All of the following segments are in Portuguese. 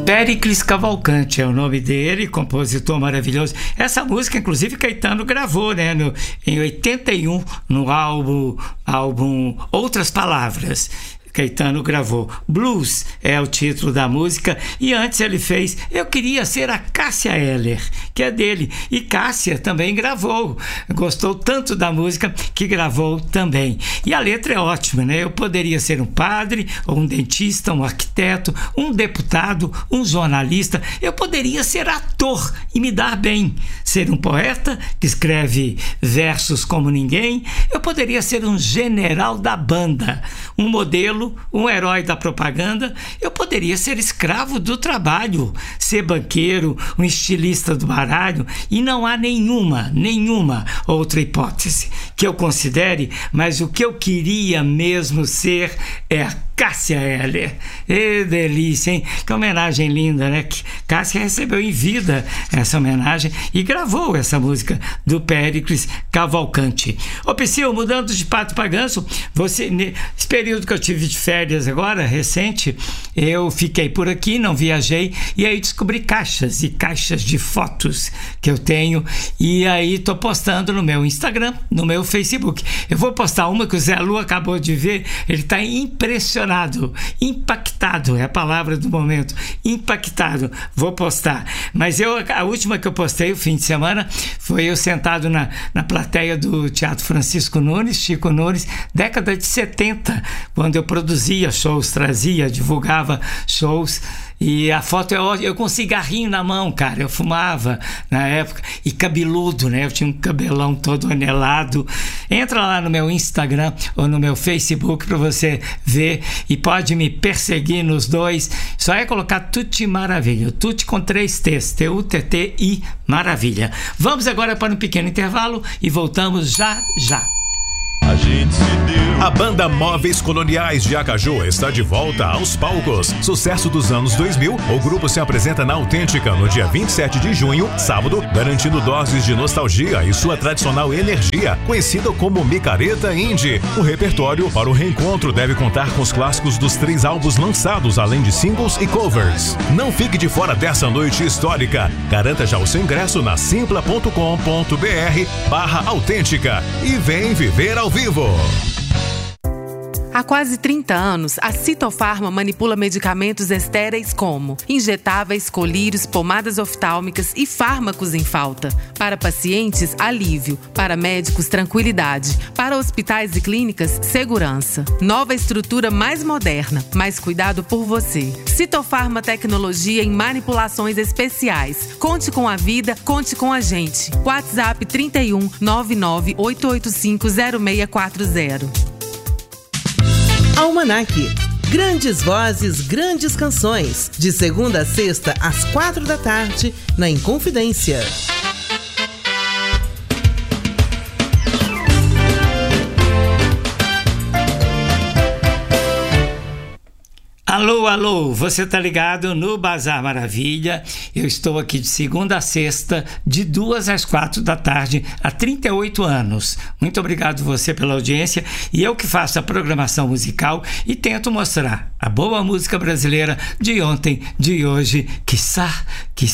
Péricles Cavalcante é o nome dele, compositor maravilhoso. Essa música, inclusive, Caetano gravou, né, em 81, no álbum Outras Palavras. Caetano gravou. Blues é o título da música, e antes ele fez Eu Queria Ser a Cássia Eller, que é dele, e Cássia também gravou, gostou tanto da música que gravou também. E a letra é ótima, né? Eu poderia ser um padre, ou um dentista, um arquiteto, um deputado, um jornalista, eu poderia ser ator e me dar bem, ser um poeta que escreve versos como ninguém, eu poderia ser um general da banda, um modelo, um herói da propaganda, eu poderia ser escravo do trabalho, ser banqueiro, um estilista do baralho, e não há nenhuma outra hipótese que eu considere, mas o que eu queria mesmo ser é a Cássia Eller. Delícia, hein? Que homenagem linda, né? Que Cássia recebeu em vida essa homenagem e gravou essa música do Péricles Cavalcante. Ô Psyu, mudando de pato para ganso, esse período que eu tive de férias agora, recente, eu fiquei por aqui, não viajei, e aí descobri caixas e caixas de fotos que eu tenho, e aí tô postando no meu Instagram, no meu Facebook. Eu vou postar uma que o Zé Lu acabou de ver, ele tá impressionado, impactado, é a palavra do momento, impactado. Vou postar, mas a última que eu postei o fim de semana foi eu sentado na plateia do Teatro Francisco Nunes, Chico Nunes, década de 70, quando eu produzia shows, trazia, divulgava shows. E a foto é ótima, eu com um cigarrinho na mão, cara, eu fumava na época, e cabeludo, né, eu tinha um cabelão todo anelado. Entra lá no meu Instagram ou no meu Facebook para você ver, e pode me perseguir nos dois, só é colocar Tutti Maravilha, Tutti com 3 T's, T-U-T-T-I Maravilha. Vamos agora para um pequeno intervalo e voltamos já. A gente se deu. A banda Móveis Coloniais de Acaju está de volta aos palcos. Sucesso dos anos 2000, o grupo se apresenta na Autêntica no dia 27 de junho, sábado, garantindo doses de nostalgia e sua tradicional energia, conhecida como Micareta Indie. O repertório para o reencontro deve contar com os clássicos dos 3 álbuns lançados, além de singles e covers. Não fique de fora dessa noite histórica. Garanta já o seu ingresso na simpla.com.br/autêntica e vem viver ao vivo. Há quase 30 anos, a Citofarma manipula medicamentos estéreis como injetáveis, colírios, pomadas oftálmicas e fármacos em falta. Para pacientes, alívio. Para médicos, tranquilidade. Para hospitais e clínicas, segurança. Nova estrutura mais moderna, mais cuidado por você. Citofarma Tecnologia em manipulações especiais. Conte com a vida, conte com a gente. WhatsApp 31 99 885 0640. Almanac. Grandes vozes, grandes canções. De segunda a sexta, às 4 da tarde, na Inconfidência. Alô, você tá ligado no Bazar Maravilha? Eu estou aqui de segunda a sexta, de 2 às 4 da tarde, há 38 anos. Muito obrigado você pela audiência, e eu que faço a programação musical e tento mostrar a boa música brasileira de ontem, de hoje, quiçá,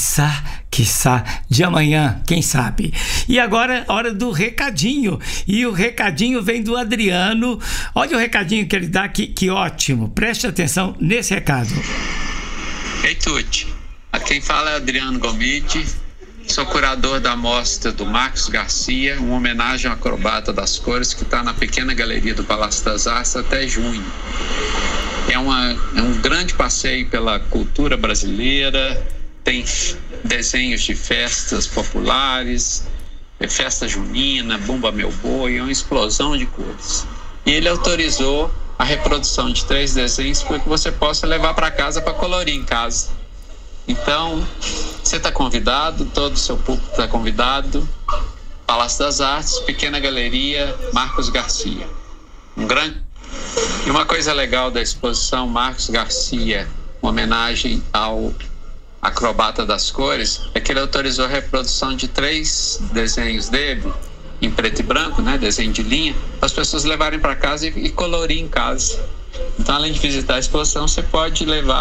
de amanhã, quem sabe. E agora, hora do recadinho, e o recadinho vem do Adriano. Olha o recadinho que ele dá aqui, que ótimo, preste atenção nesse recado. Ei, Tuti, aqui quem fala é Adriano Gomide, sou curador da mostra do Marcos Garcia, uma homenagem ao acrobata das cores, que está na pequena galeria do Palácio das Artes até junho. É um grande passeio pela cultura brasileira, tem desenhos de festas populares, festa junina, Bumba Meu Boi, uma explosão de cores. E ele autorizou a reprodução de 3 desenhos para que você possa levar para casa para colorir em casa. Então, você está convidado, todo o seu público está convidado. Palácio das Artes, pequena galeria, Marcos Garcia. E uma coisa legal da exposição Marcos Garcia, uma homenagem ao acrobata das cores, é que ele autorizou a reprodução de 3 desenhos dele em preto e branco, né, desenho de linha, para as pessoas levarem para casa e colorir em casa. Então, além de visitar a exposição, você pode levar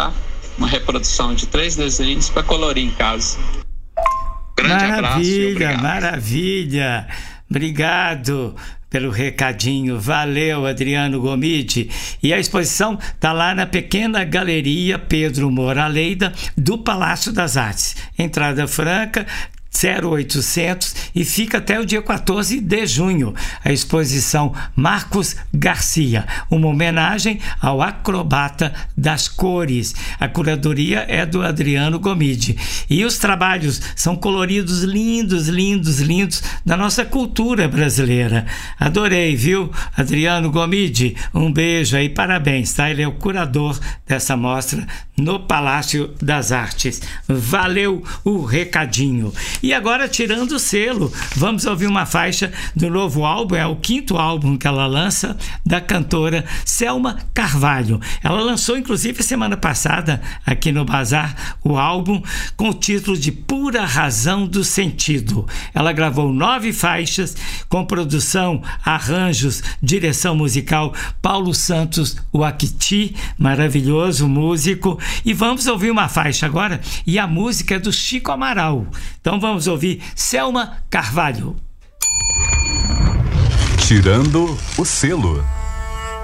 uma reprodução de 3 desenhos para colorir em casa. Grande abraço e obrigado. Maravilha! Obrigado pelo recadinho. Valeu, Adriano Gomide. E a exposição está lá na pequena Galeria Pedro Moura Almeida do Palácio das Artes. Entrada franca, 0800, e fica até o dia 14 de junho. A exposição Marcos Garcia, uma homenagem ao acrobata das cores. A curadoria é do Adriano Gomide. E os trabalhos são coloridos lindos, lindos, lindos da nossa cultura brasileira. Adorei, viu, Adriano Gomide? Um beijo aí, parabéns, tá? Ele é o curador dessa mostra no Palácio das Artes. Valeu o recadinho. E agora, tirando o selo, vamos ouvir uma faixa do novo álbum, é o 5º álbum que ela lança, da cantora Selma Carvalho. Ela lançou, inclusive, semana passada, aqui no Bazar, o álbum com o título de Pura Razão do Sentido. Ela gravou 9 faixas, com produção, arranjos, direção musical, Paulo Santos Uaquiti, maravilhoso músico. E vamos ouvir uma faixa agora, e a música é do Chico Amaral. Então vamos ouvir Selma Carvalho. Tirando o selo.